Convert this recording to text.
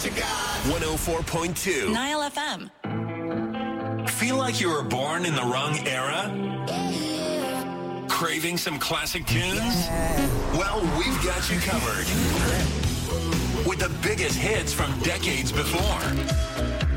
104.2 Nile FM. Feel like you were born in the wrong era? Craving some classic tunes? Well, we've got you covered with the biggest hits from decades before.